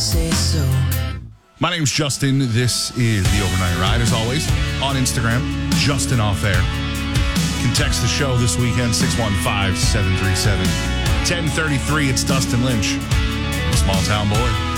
say so. My name's Justin. This is The Overnight Ride. As always, on Instagram, Justin Off Air. You can text the show this weekend, 615-737-1033. It's Dustin Lynch, Small Town Boy.